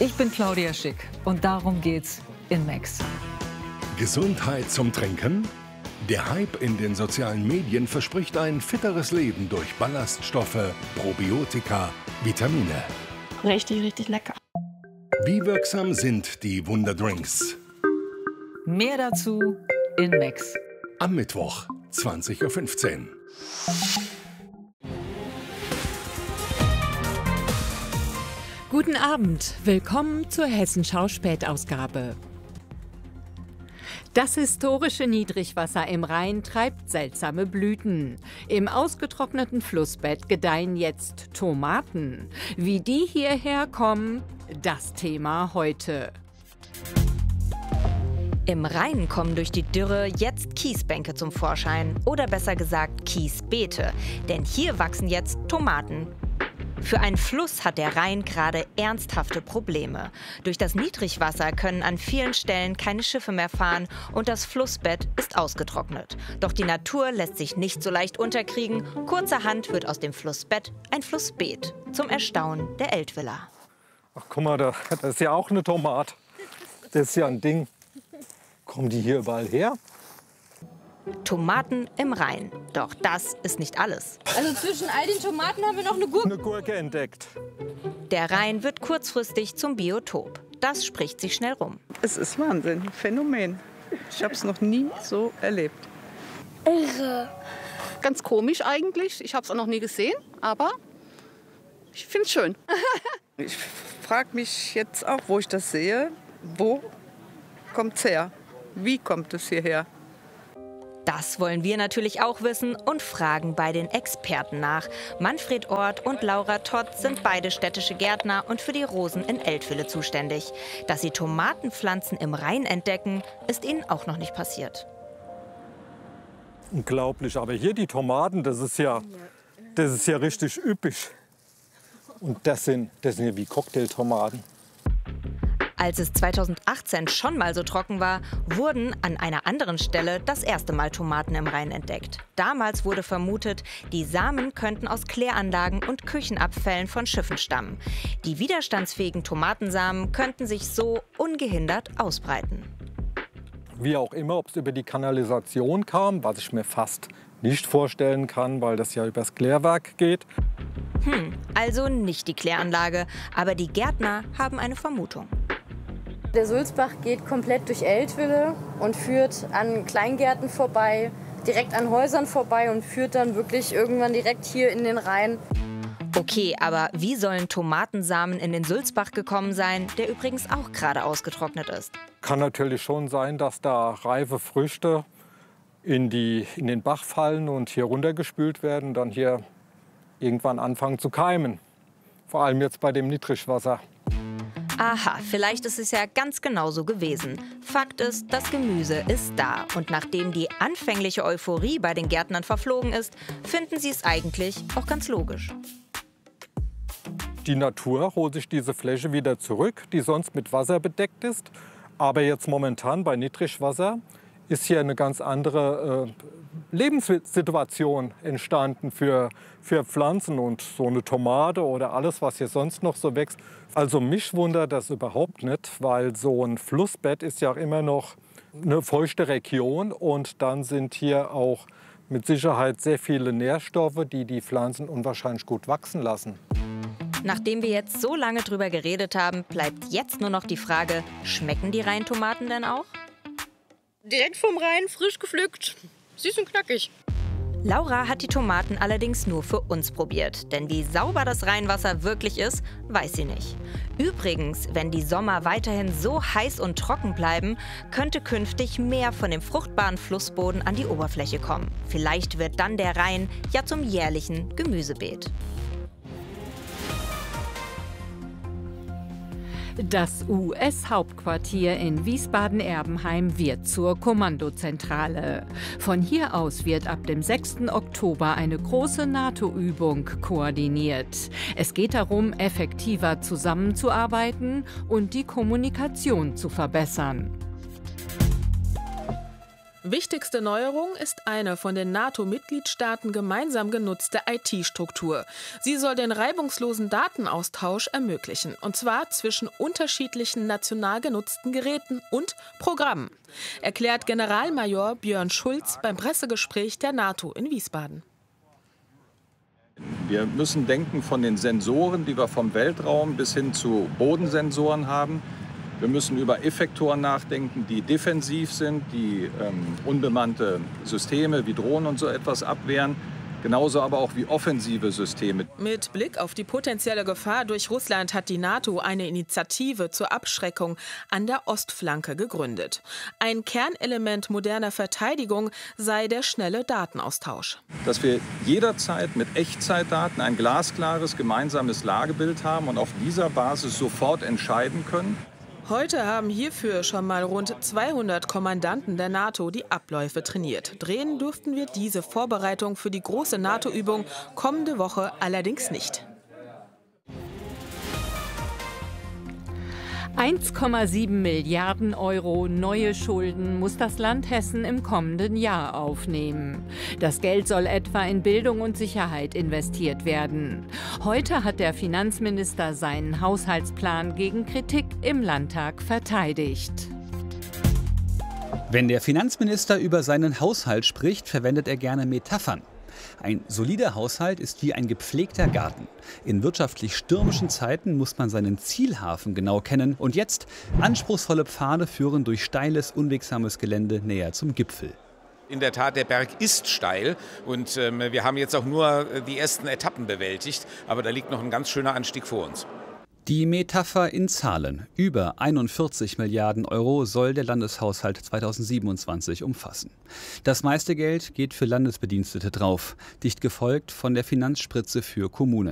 Ich bin Claudia Schick und darum geht's in Max. Gesundheit zum Trinken? Der Hype in den sozialen Medien verspricht ein fitteres Leben durch Ballaststoffe, Probiotika, Vitamine. Richtig, richtig lecker. Wie wirksam sind die Wunderdrinks? Mehr dazu in Max. Am Mittwoch, 20:15 Uhr. Guten Abend, willkommen zur Hessenschau Spätausgabe. Das historische Niedrigwasser im Rhein treibt seltsame Blüten. Im ausgetrockneten Flussbett gedeihen jetzt Tomaten. Wie die hierher kommen, das Thema heute. Im Rhein kommen durch die Dürre jetzt Kiesbänke zum Vorschein. Oder besser gesagt Kiesbeete. Denn hier wachsen jetzt Tomaten. Für einen Fluss hat der Rhein gerade ernsthafte Probleme. Durch das Niedrigwasser können an vielen Stellen keine Schiffe mehr fahren und das Flussbett ist ausgetrocknet. Doch die Natur lässt sich nicht so leicht unterkriegen. Kurzerhand wird aus dem Flussbett ein Flussbeet. Zum Erstaunen der Eltviller. Ach, guck mal, das ist ja auch eine Tomate. Das ist ja ein Ding. Kommen die hier überall her? Tomaten im Rhein. Doch das ist nicht alles. Also zwischen all den Tomaten haben wir noch eine Gurke. Eine Gurke entdeckt. Der Rhein wird kurzfristig zum Biotop. Das spricht sich schnell rum. Es ist Wahnsinn, Phänomen. Ich habe es noch nie so erlebt. Irre. Ganz komisch eigentlich. Ich habe es auch noch nie gesehen, aber ich finde es schön. Ich frage mich jetzt auch, wo ich das sehe, wo kommt es her? Wie kommt es hierher? Das wollen wir natürlich auch wissen und fragen bei den Experten nach. Manfred Orth und Laura Todt sind beide städtische Gärtner und für die Rosen in Eltville zuständig. Dass sie Tomatenpflanzen im Rhein entdecken, ist ihnen auch noch nicht passiert. Unglaublich, aber hier die Tomaten, das ist ja richtig üppig. Und das sind ja wie Cocktailtomaten. Als es 2018 schon mal so trocken war, wurden an einer anderen Stelle das erste Mal Tomaten im Rhein entdeckt. Damals wurde vermutet, die Samen könnten aus Kläranlagen und Küchenabfällen von Schiffen stammen. Die widerstandsfähigen Tomatensamen könnten sich so ungehindert ausbreiten. Wie auch immer, ob es über die Kanalisation kam, was ich mir fast nicht vorstellen kann, weil das ja übers Klärwerk geht. Also nicht die Kläranlage, aber die Gärtner haben eine Vermutung. Der Sulzbach geht komplett durch Eltville und führt an Kleingärten vorbei, direkt an Häusern vorbei und führt dann wirklich irgendwann direkt hier in den Rhein. Okay, aber wie sollen Tomatensamen in den Sulzbach gekommen sein, der übrigens auch gerade ausgetrocknet ist? Kann natürlich schon sein, dass da reife Früchte in den Bach fallen und hier runtergespült werden und dann hier irgendwann anfangen zu keimen. Vor allem jetzt bei dem Niedrigwasser. Aha, vielleicht ist es ja ganz genau so gewesen. Fakt ist, das Gemüse ist da. Und nachdem die anfängliche Euphorie bei den Gärtnern verflogen ist, finden sie es eigentlich auch ganz logisch. Die Natur holt sich diese Fläche wieder zurück, die sonst mit Wasser bedeckt ist. Aber jetzt momentan bei Niedrigwasser ist hier eine ganz andere Lebenssituation entstanden für Pflanzen und so eine Tomate oder alles, was hier sonst noch so wächst. Also mich wundert das überhaupt nicht, weil so ein Flussbett ist ja auch immer noch eine feuchte Region und dann sind hier auch mit Sicherheit sehr viele Nährstoffe, die die Pflanzen unwahrscheinlich gut wachsen lassen. Nachdem wir jetzt so lange drüber geredet haben, bleibt jetzt nur noch die Frage, schmecken die Rheintomaten denn auch? Direkt vom Rhein, frisch gepflückt, süß und knackig. Laura hat die Tomaten allerdings nur für uns probiert, denn wie sauber das Rheinwasser wirklich ist, weiß sie nicht. Übrigens, wenn die Sommer weiterhin so heiß und trocken bleiben, könnte künftig mehr von dem fruchtbaren Flussboden an die Oberfläche kommen. Vielleicht wird dann der Rhein ja zum jährlichen Gemüsebeet. Das US-Hauptquartier in Wiesbaden-Erbenheim wird zur Kommandozentrale. Von hier aus wird ab dem 6. Oktober eine große NATO-Übung koordiniert. Es geht darum, effektiver zusammenzuarbeiten und die Kommunikation zu verbessern. Wichtigste Neuerung ist eine von den NATO-Mitgliedstaaten gemeinsam genutzte IT-Struktur. Sie soll den reibungslosen Datenaustausch ermöglichen, und zwar zwischen unterschiedlichen national genutzten Geräten und Programmen, erklärt Generalmajor Björn Schulz beim Pressegespräch der NATO in Wiesbaden. Wir müssen denken von den Sensoren, die wir vom Weltraum bis hin zu Bodensensoren haben. Wir müssen über Effektoren nachdenken, die defensiv sind, die unbemannte Systeme wie Drohnen und so etwas abwehren. Genauso aber auch wie offensive Systeme. Mit Blick auf die potenzielle Gefahr durch Russland hat die NATO eine Initiative zur Abschreckung an der Ostflanke gegründet. Ein Kernelement moderner Verteidigung sei der schnelle Datenaustausch. Dass wir jederzeit mit Echtzeitdaten ein glasklares gemeinsames Lagebild haben und auf dieser Basis sofort entscheiden können. Heute haben hierfür schon mal rund 200 Kommandanten der NATO die Abläufe trainiert. Drehen durften wir diese Vorbereitung für die große NATO-Übung kommende Woche allerdings nicht. 1,7 Milliarden Euro neue Schulden muss das Land Hessen im kommenden Jahr aufnehmen. Das Geld soll etwa in Bildung und Sicherheit investiert werden. Heute hat der Finanzminister seinen Haushaltsplan gegen Kritik im Landtag verteidigt. Wenn der Finanzminister über seinen Haushalt spricht, verwendet er gerne Metaphern. Ein solider Haushalt ist wie ein gepflegter Garten. In wirtschaftlich stürmischen Zeiten muss man seinen Zielhafen genau kennen. Und jetzt, anspruchsvolle Pfade führen durch steiles, unwegsames Gelände näher zum Gipfel. In der Tat, der Berg ist steil und wir haben jetzt auch nur die ersten Etappen bewältigt. Aber da liegt noch ein ganz schöner Anstieg vor uns. Die Metapher in Zahlen. Über 41 Milliarden Euro soll der Landeshaushalt 2027 umfassen. Das meiste Geld geht für Landesbedienstete drauf, dicht gefolgt von der Finanzspritze für Kommunen.